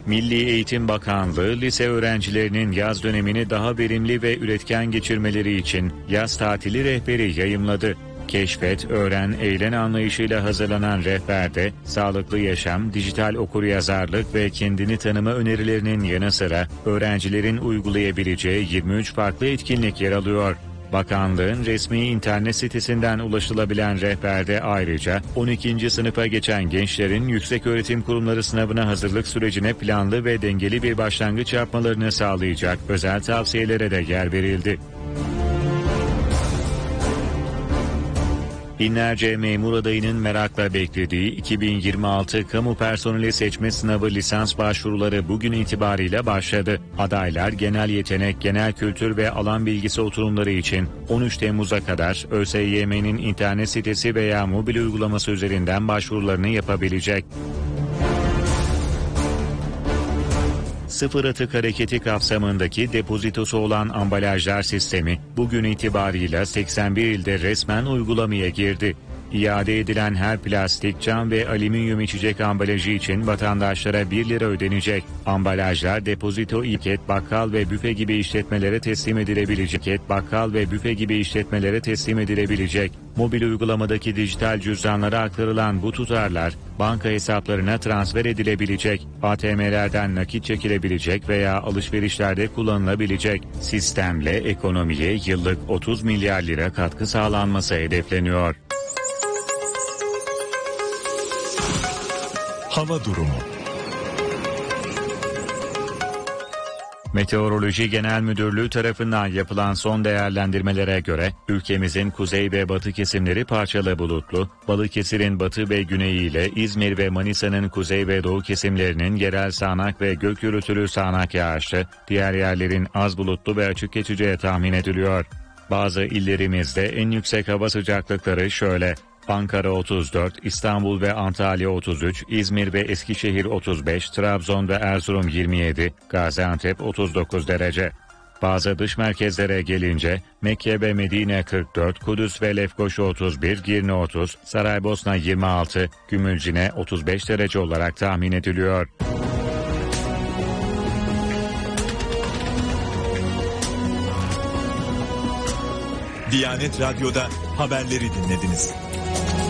Milli Eğitim Bakanlığı, lise öğrencilerinin yaz dönemini daha verimli ve üretken geçirmeleri için yaz tatili rehberi yayımladı. Keşfet, öğren, eğlen anlayışıyla hazırlanan rehberde sağlıklı yaşam, dijital okuryazarlık ve kendini tanıma önerilerinin yanı sıra öğrencilerin uygulayabileceği 23 farklı etkinlik yer alıyor. Bakanlığın resmi internet sitesinden ulaşılabilen rehberde ayrıca 12. sınıfa geçen gençlerin yükseköğretim kurumları sınavına hazırlık sürecine planlı ve dengeli bir başlangıç yapmalarını sağlayacak özel tavsiyelere de yer verildi. Binlerce memur adayının merakla beklediği 2026 kamu personeli seçme sınavı lisans başvuruları bugün itibariyle başladı. Adaylar genel yetenek, genel kültür ve alan bilgisi oturumları için 13 Temmuz'a kadar ÖSYM'nin internet sitesi veya mobil uygulaması üzerinden başvurularını yapabilecek. Sıfır atık hareketi kapsamındaki depozitosu olan ambalajlar sistemi bugün itibarıyla 81 ilde resmen uygulamaya girdi. İade edilen her plastik, cam ve alüminyum içecek ambalajı için vatandaşlara 1 lira ödenecek. Ambalajlar depozito, bakkal ve büfe gibi işletmelere teslim edilebilecek. Mobil uygulamadaki dijital cüzdanlara aktarılan bu tutarlar banka hesaplarına transfer edilebilecek, ATM'lerden nakit çekilebilecek veya alışverişlerde kullanılabilecek. Sistemle ekonomiye yıllık 30 milyar lira katkı sağlanması hedefleniyor. Hava durumu. Meteoroloji Genel Müdürlüğü tarafından yapılan son değerlendirmelere göre ülkemizin kuzey ve batı kesimleri parçalı bulutlu, Balıkesir'in batı ve güneyi ile İzmir ve Manisa'nın kuzey ve doğu kesimlerinin yerel sağanak ve gök gürültülü sağanak yağışlı, diğer yerlerin az bulutlu ve açık geçeceği tahmin ediliyor. Bazı illerimizde en yüksek hava sıcaklıkları şöyle: Ankara 34, İstanbul ve Antalya 33, İzmir ve Eskişehir 35, Trabzon ve Erzurum 27, Gaziantep 39 derece. Bazı dış merkezlere gelince Mekke ve Medine 44, Kudüs ve Lefkoşa 31, Girne 30, Saraybosna 26, Gümülcine 35 derece olarak tahmin ediliyor. Diyanet Radyo'da haberleri dinlediniz.